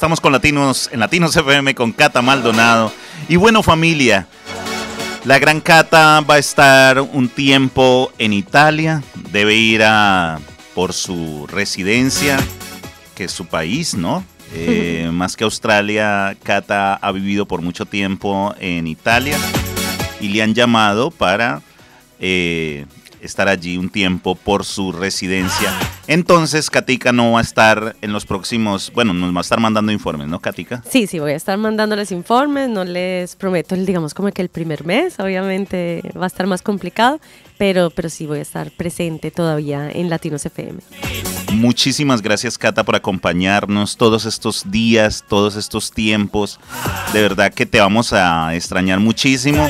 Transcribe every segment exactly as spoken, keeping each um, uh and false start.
estamos con Latinos, en Latinos F M con Cata Maldonado. Y bueno, familia, la gran Cata va a estar un tiempo en Italia, debe ir a por su residencia, que es su país, ¿no? Eh, más que Australia, Cata ha vivido por mucho tiempo en Italia y le han llamado para eh, estar allí un tiempo por su residencia. Entonces, Katica no va a estar en los próximos, bueno, nos va a estar mandando informes, ¿no, Katica? Sí, sí, voy a estar mandándoles informes, no les prometo, digamos, como que el primer mes, obviamente va a estar más complicado, pero, pero sí voy a estar presente todavía en Latinos F M. Muchísimas gracias, Cata, por acompañarnos todos estos días, todos estos tiempos. De verdad que te vamos a extrañar muchísimo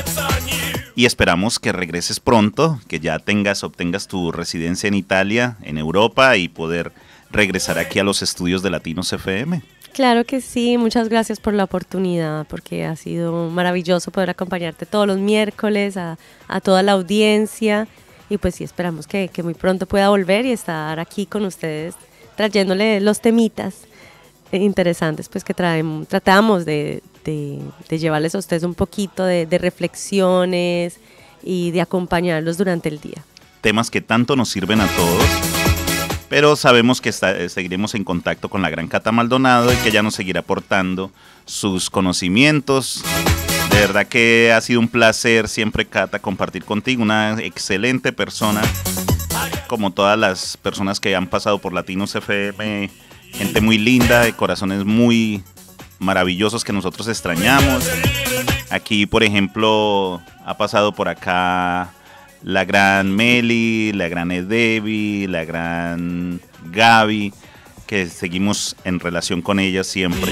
y esperamos que regreses pronto, que ya tengas, obtengas tu residencia en Italia, en Europa, y poder regresar aquí a los estudios de Latinos F M. Claro que sí, muchas gracias por la oportunidad, porque ha sido maravilloso poder acompañarte todos los miércoles, a, a toda la audiencia. Y pues sí, esperamos que, que muy pronto pueda volver y estar aquí con ustedes trayéndole los temitas interesantes pues que traemos, tratamos de, de, de llevarles a ustedes un poquito de, de reflexiones y de acompañarlos durante el día. Temas que tanto nos sirven a todos, pero sabemos que está, seguiremos en contacto con la gran Cata Maldonado y que ella nos seguirá aportando sus conocimientos. De verdad que ha sido un placer siempre, Cata, compartir contigo, una excelente persona, como todas las personas que han pasado por Latinos F M, gente muy linda, de corazones muy maravillosos que nosotros extrañamos. Aquí, por ejemplo, ha pasado por acá la gran Meli, la gran Edevi, la gran Gaby, que seguimos en relación con ellas siempre.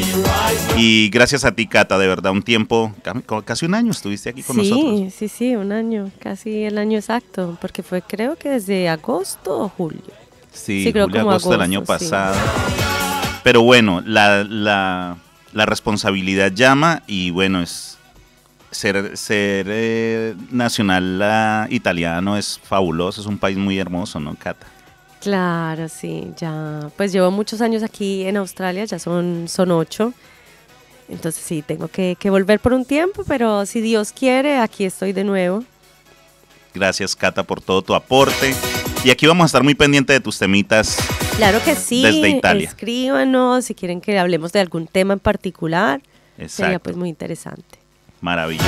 Y gracias a ti, Cata, de verdad, un tiempo, casi un año estuviste aquí con sí, nosotros. Sí, sí, sí, un año, casi el año exacto, porque fue creo que desde agosto o julio. Sí, sí creo julio, como agosto, agosto del año pasado. Sí. Pero bueno, la, la, la responsabilidad llama y bueno, es ser, ser eh, nacional uh, italiano es fabuloso, es un país muy hermoso, ¿no, Cata? Claro, sí, ya, pues llevo muchos años aquí en Australia, ya son, son ocho, entonces sí, tengo que, que volver por un tiempo, pero si Dios quiere, aquí estoy de nuevo. Gracias, Cata, por todo tu aporte, y aquí vamos a estar muy pendientes de tus temitas. Claro que sí, desde Italia. Escríbanos si quieren que hablemos de algún tema en particular, Exacto. Sería pues muy interesante. Maravilloso.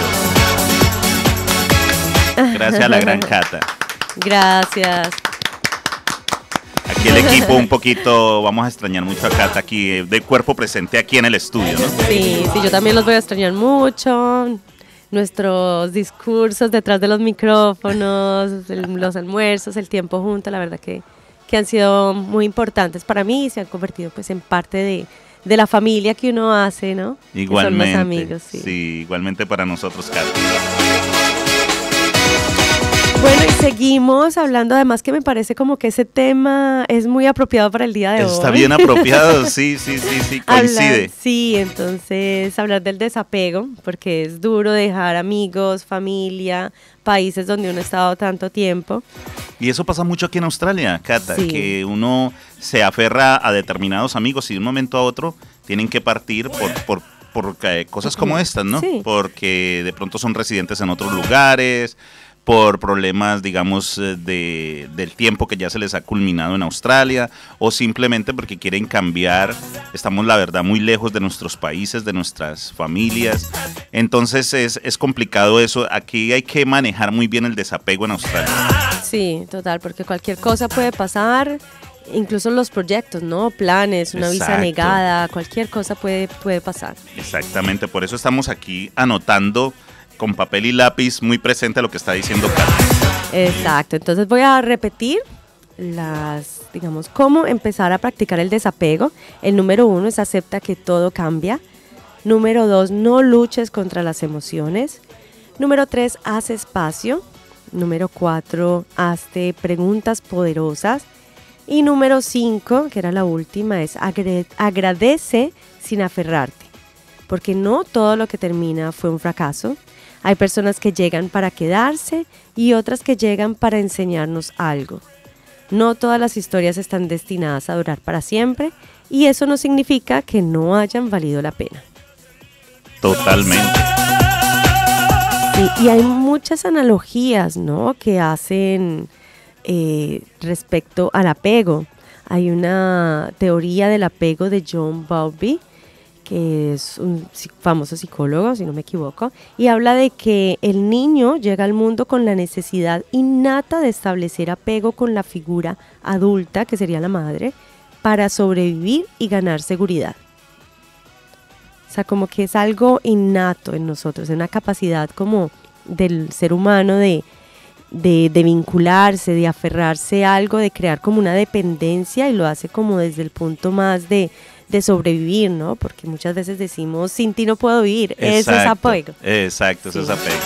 Gracias a la gran Cata. Gracias. Aquí el equipo un poquito, vamos a extrañar mucho a Cata aquí, de cuerpo presente aquí en el estudio, ¿no? Sí, sí, yo también los voy a extrañar mucho. Nuestros discursos detrás de los micrófonos, el, los almuerzos, el tiempo junto, la verdad que, que han sido muy importantes para mí y se han convertido pues en parte de, de la familia que uno hace, ¿no? Igualmente. Que son los amigos, sí. Sí, igualmente para nosotros, Cata. Bueno, y seguimos hablando, además que me parece como que ese tema es muy apropiado para el día de Está hoy. Está bien apropiado, sí, sí, sí, sí, coincide. Hablar, sí, entonces hablar del desapego, porque es duro dejar amigos, familia, países donde uno ha estado tanto tiempo. Y eso pasa mucho aquí en Australia, Cata, sí. que uno se aferra a determinados amigos y de un momento a otro tienen que partir por... por por eh, cosas como estas, ¿no? Sí. Porque de pronto son residentes en otros lugares, por problemas, digamos, de, del tiempo que ya se les ha culminado en Australia, o simplemente porque quieren cambiar. Estamos, la verdad, muy lejos de nuestros países, de nuestras familias. Entonces es, es complicado eso. Aquí hay que manejar muy bien el desapego en Australia. Sí, total, porque cualquier cosa puede pasar. Incluso los proyectos, ¿no? Planes, una Exacto. visa negada, cualquier cosa puede, puede pasar. Exactamente, por eso estamos aquí anotando con papel y lápiz muy presente lo que está diciendo Cata. Exacto, entonces voy a repetir las, digamos, cómo empezar a practicar el desapego. El número uno es acepta que todo cambia. Número dos, no luches contra las emociones. Número tres, haz espacio. Número cuatro, hazte preguntas poderosas. Y número cinco, que era la última, es agre- agradece sin aferrarte, porque no todo lo que termina fue un fracaso. Hay personas que llegan para quedarse y otras que llegan para enseñarnos algo. No todas las historias están destinadas a durar para siempre y eso no significa que no hayan valido la pena. Totalmente. Sí, y hay muchas analogías, ¿no?, que hacen eh, respecto al apego. Hay una teoría del apego de John Bowlby, que es un famoso psicólogo, si no me equivoco, y habla de que el niño llega al mundo con la necesidad innata de establecer apego con la figura adulta, que sería la madre, para sobrevivir y ganar seguridad. O sea, como que es algo innato en nosotros, es una capacidad como del ser humano de, de, de vincularse, de aferrarse a algo, de crear como una dependencia, y lo hace como desde el punto más de, de sobrevivir, ¿no? Porque muchas veces decimos, sin ti no puedo vivir, Exacto, eso es apego. Exacto, Sí. eso es apego.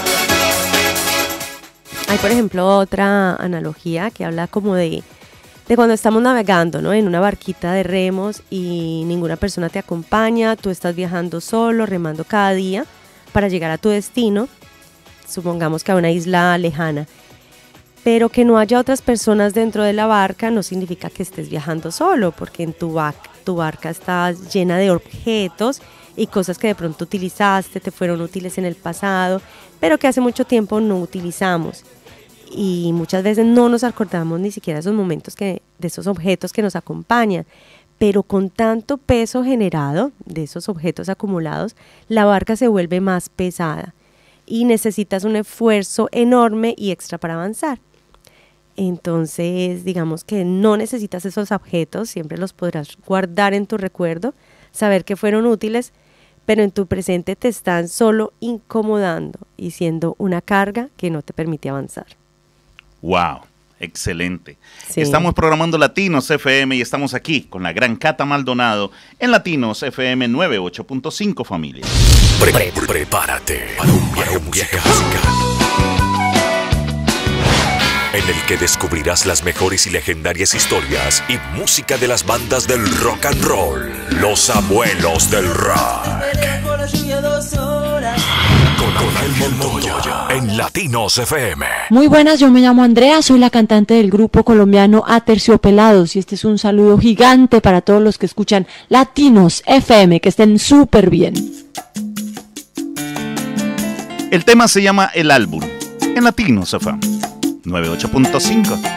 Hay, por ejemplo, otra analogía que habla como de, de cuando estamos navegando, ¿no?, en una barquita de remos y ninguna persona te acompaña, tú estás viajando solo, remando cada día para llegar a tu destino, supongamos que a una isla lejana, pero que no haya otras personas dentro de la barca no significa que estés viajando solo, porque en tu, ba- tu barca está llena de objetos y cosas que de pronto utilizaste, te fueron útiles en el pasado, pero que hace mucho tiempo no utilizamos. Y muchas veces no nos acordamos ni siquiera de esos momentos, que, de esos objetos que nos acompañan, pero con tanto peso generado de esos objetos acumulados, la barca se vuelve más pesada y necesitas un esfuerzo enorme y extra para avanzar. Entonces, digamos que no necesitas esos objetos, siempre los podrás guardar en tu recuerdo, saber que fueron útiles, pero en tu presente te están solo incomodando y siendo una carga que no te permite avanzar. Wow, excelente. Sí. Estamos programando Latinos F M y estamos aquí con la gran Cata Maldonado en Latinos F M noventa y ocho punto cinco, familia. Pre- pre- prepárate para un viaje musical en el que descubrirás las mejores y legendarias historias y música de las bandas del rock and roll, los abuelos del rock. Con Ángel Montoya en Latinos F M. Muy buenas, yo me llamo Andrea, soy la cantante del grupo colombiano Aterciopelados y este es un saludo gigante para todos los que escuchan Latinos F M, que estén súper bien. El tema se llama El Álbum en Latinos F M noventa y ocho punto cinco.